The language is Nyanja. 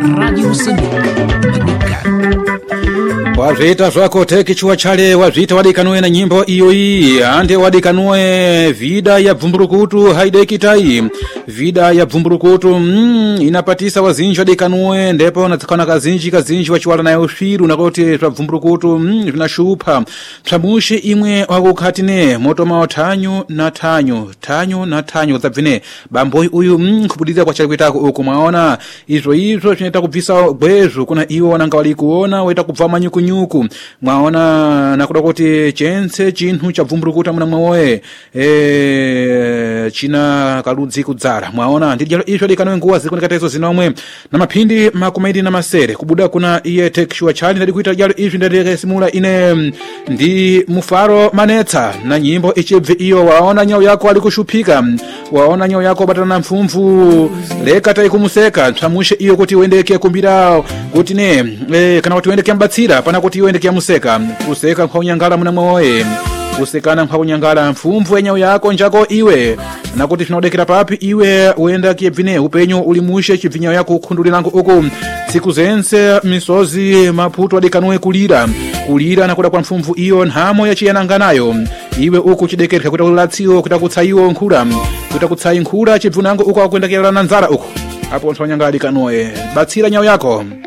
Radio Moçambique. Wazita zwako teki chua chale wazita wadikanue na nyimbo iyo hii ande wadikanue vida ya Vumburukutu haidekitai vida ya Vumburukutu inapatisa wazinji wadikanue ndepo natakana kazinji wachiwala na ushiru na kote twa Vumburukutu vinashupa tramushi imwe wakukatine moto mao tanyu na tanyu zapine bamboi uyu kupudiza kwa chale kuitako uku maona izo chineta kupisa bwezu kuna iwo wananga walikuona weta kupfama nyuku mwaona nakuda kuti chense chinhu cha Vumburukutu muna mwawe china kaludzi kudzara mwaona ndijalo isho likanwe nguwa ziko ndikatezo zinomwe na mapindi makumaidi na masere kubuda kuna iye tekshua chali ndadi kuita jalo isho ndadeke simula ine ndi Mufaro Manetsa na nyimbo ichibve iyo waona nyao yako alikushupika waona nyao yako batana na mfumfu leka tai kumuseka tramushe iyo kuti uendeke kumbira kuti ne kana kuti uendeke mbatsira pana kuti uendeke museka kuseka kwa unyangala muna mwawe kusekana kwa unyangala mfumfu enyao yako njako iwe na kuti tunodekera papi iwe uenda kiebvine upenyo ulimushe chibvinyao yako kundulirango uko siku zense misozi maputo adikanue kulira na kuda kwa mfumfu iyo nhamo ya chiyananganayo iwe uku chidekereka kuta ulatsio kuta kutsaiwo nkura kuta kutsai nkura chibvunango uko akuenda kielana nzara uko hapo ntwanyanga adikanue batsira nyao yako